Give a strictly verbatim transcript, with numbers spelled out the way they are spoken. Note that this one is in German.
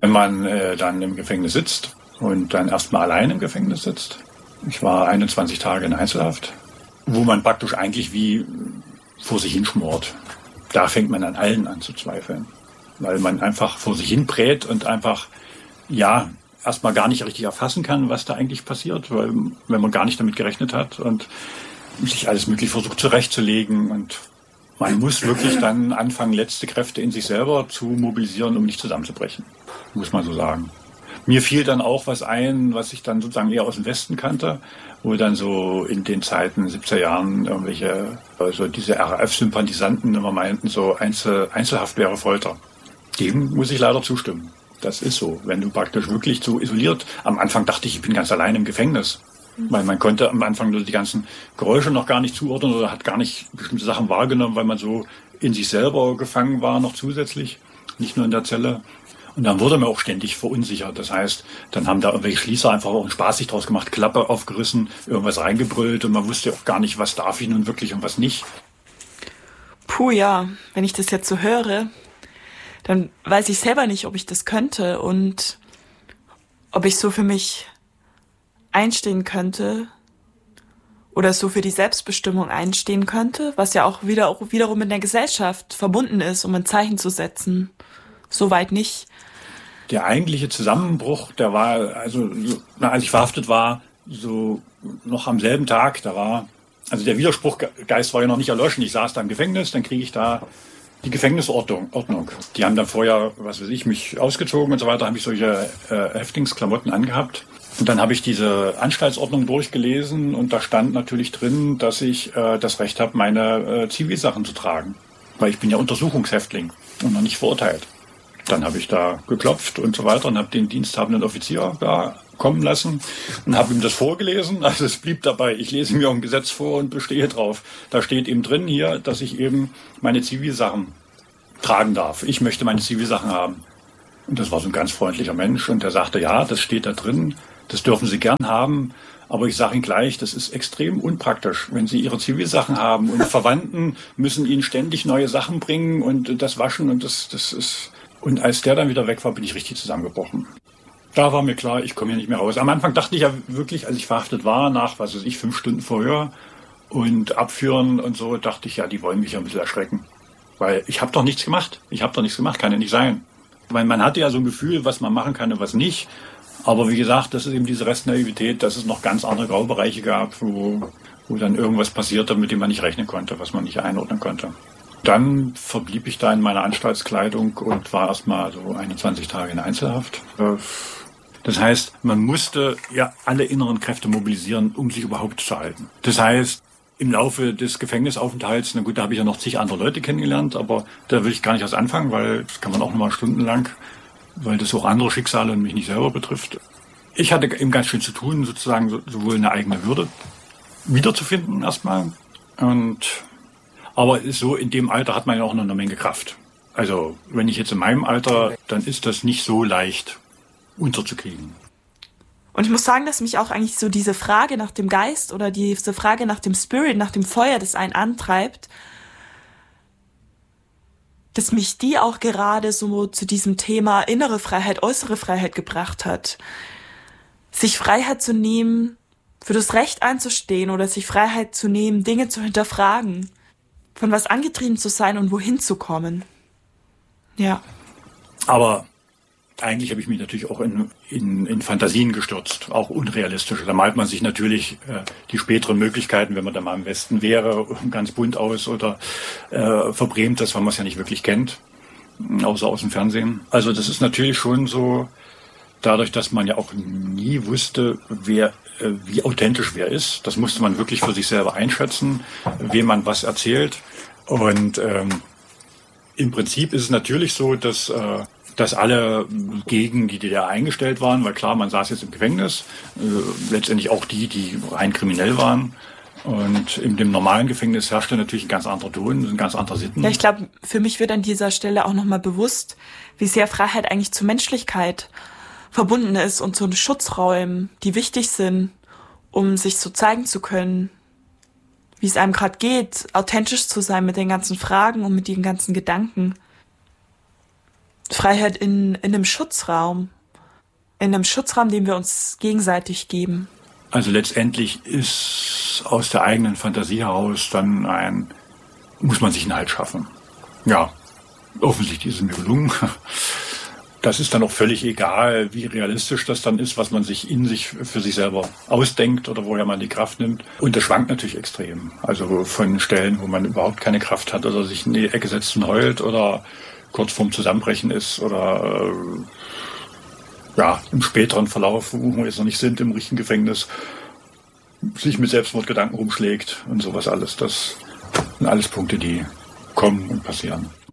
Wenn man äh, dann im Gefängnis sitzt und dann erstmal allein im Gefängnis sitzt. Ich war einundzwanzig Tage in Einzelhaft, wo man praktisch eigentlich wie vor sich hinschmort. Da fängt man an allen an zu zweifeln, weil man einfach vor sich hin brät und einfach, ja, erstmal gar nicht richtig erfassen kann, was da eigentlich passiert, weil wenn man gar nicht damit gerechnet hat und sich alles möglich versucht zurechtzulegen und man muss wirklich dann anfangen, letzte Kräfte in sich selber zu mobilisieren, um nicht zusammenzubrechen, muss man so sagen. Mir fiel dann auch was ein, was ich dann sozusagen eher aus dem Westen kannte, wo dann so in den Zeiten, siebziger Jahren, irgendwelche, also diese R A F-Sympathisanten immer meinten, so Einzel, Einzelhaft wäre Folter. Dem muss ich leider zustimmen. Das ist so. Wenn du praktisch wirklich so isoliert, am Anfang dachte ich, ich bin ganz allein im Gefängnis. Weil man konnte am Anfang nur die ganzen Geräusche noch gar nicht zuordnen oder hat gar nicht bestimmte Sachen wahrgenommen, weil man so in sich selber gefangen war, noch zusätzlich, nicht nur in der Zelle. Und dann wurde man auch ständig verunsichert. Das heißt, dann haben da irgendwelche Schließer einfach auch einen Spaß sich draus gemacht, Klappe aufgerissen, irgendwas reingebrüllt und man wusste auch gar nicht, was darf ich nun wirklich und was nicht. Puh, ja, wenn ich das jetzt so höre, dann weiß ich selber nicht, ob ich das könnte und ob ich so für mich einstehen könnte oder so für die Selbstbestimmung einstehen könnte, was ja auch, wieder, auch wiederum in der Gesellschaft verbunden ist, um ein Zeichen zu setzen. Soweit nicht. Der eigentliche Zusammenbruch, der war, also na, als ich verhaftet war, so noch am selben Tag, da war, also der Widerspruchgeist war ja noch nicht erloschen. Ich saß da im Gefängnis, dann kriege ich da die Gefängnisordnung. Ordnung. Die haben dann vorher, was weiß ich, mich ausgezogen und so weiter, habe ich solche äh, Häftlingsklamotten angehabt. Und dann habe ich diese Anstaltsordnung durchgelesen und da stand natürlich drin, dass ich äh, das Recht habe, meine äh, Zivilsachen zu tragen. Weil ich bin ja Untersuchungshäftling und noch nicht verurteilt. Dann habe ich da geklopft und so weiter und habe den diensthabenden Offizier da kommen lassen und habe ihm das vorgelesen. Also es blieb dabei, ich lese mir auch ein Gesetz vor und bestehe drauf. Da steht eben drin hier, dass ich eben meine Zivilsachen tragen darf. Ich möchte meine Zivilsachen haben. Und das war so ein ganz freundlicher Mensch und der sagte, ja, das steht da drin, das dürfen Sie gern haben. Aber ich sage Ihnen gleich, das ist extrem unpraktisch, wenn Sie Ihre Zivilsachen haben und Verwandten müssen Ihnen ständig neue Sachen bringen und das waschen und das, das ist... Und als der dann wieder weg war, bin ich richtig zusammengebrochen. Da war mir klar, ich komme hier nicht mehr raus. Am Anfang dachte ich ja wirklich, als ich verhaftet war, nach, was weiß ich, fünf Stunden Verhör und Abführen und so, dachte ich, ja, die wollen mich ja ein bisschen erschrecken. Weil ich habe doch nichts gemacht. Ich habe doch nichts gemacht, kann ja nicht sein. Weil man hatte ja so ein Gefühl, was man machen kann und was nicht. Aber wie gesagt, das ist eben diese Restnaivität, dass es noch ganz andere Graubereiche gab, wo, wo dann irgendwas passierte, mit dem man nicht rechnen konnte, was man nicht einordnen konnte. Dann verblieb ich da in meiner Anstaltskleidung und war erstmal so einundzwanzig Tage in Einzelhaft. Das heißt, man musste ja alle inneren Kräfte mobilisieren, um sich überhaupt zu halten. Das heißt, im Laufe des Gefängnisaufenthalts, na gut, da habe ich ja noch zig andere Leute kennengelernt, aber da will ich gar nicht erst anfangen, weil das kann man auch nochmal stundenlang, weil das auch andere Schicksale und mich nicht selber betrifft. Ich hatte eben ganz schön zu tun, sozusagen sowohl eine eigene Würde wiederzufinden erstmal und aber so in dem Alter hat man ja auch noch eine Menge Kraft. Also wenn ich jetzt in meinem Alter, dann ist das nicht so leicht unterzukriegen. Und ich muss sagen, dass mich auch eigentlich so diese Frage nach dem Geist oder diese Frage nach dem Spirit, nach dem Feuer, das einen antreibt, dass mich die auch gerade so zu diesem Thema innere Freiheit, äußere Freiheit gebracht hat. Sich Freiheit zu nehmen, für das Recht einzustehen oder sich Freiheit zu nehmen, Dinge zu hinterfragen. Von was angetrieben zu sein und wohin zu kommen. Ja. Aber eigentlich habe ich mich natürlich auch in, in, in Fantasien gestürzt, auch unrealistische. Da malt man sich natürlich äh, die späteren Möglichkeiten, wenn man da mal im Westen wäre, ganz bunt aus oder äh, verbrämt das, weil man es ja nicht wirklich kennt, außer aus dem Fernsehen. Also das ist natürlich schon so, dadurch, dass man ja auch nie wusste, wer wie authentisch wer ist. Das musste man wirklich für sich selber einschätzen, wem man was erzählt. Und ähm, im Prinzip ist es natürlich so, dass, äh, dass alle gegen die D D R eingestellt waren, weil klar, man saß jetzt im Gefängnis, äh, letztendlich auch die, die rein kriminell waren. Und in dem normalen Gefängnis herrschte natürlich ein ganz anderer Ton, ein ganz anderer Sitten. Ja, ich glaube, für mich wird an dieser Stelle auch nochmal bewusst, wie sehr Freiheit eigentlich zur Menschlichkeit verbunden ist und so Schutzräumen, die wichtig sind, um sich so zeigen zu können, wie es einem gerade geht, authentisch zu sein mit den ganzen Fragen und mit den ganzen Gedanken. Freiheit in, in einem Schutzraum. In einem Schutzraum, den wir uns gegenseitig geben. Also letztendlich ist aus der eigenen Fantasie heraus dann ein, muss man sich einen Halt schaffen. Ja, offensichtlich ist es mir gelungen. Das ist dann auch völlig egal, wie realistisch das dann ist, was man sich in sich für sich selber ausdenkt oder woher man die Kraft nimmt. Und das schwankt natürlich extrem. Also von Stellen, wo man überhaupt keine Kraft hat oder sich in die Ecke setzt und heult oder kurz vorm Zusammenbrechen ist oder äh, ja, im späteren Verlauf, wo wir jetzt noch nicht sind, im richtigen Gefängnis, sich mit Selbstmordgedanken rumschlägt und sowas alles. Das sind alles Punkte, die kommen und passieren.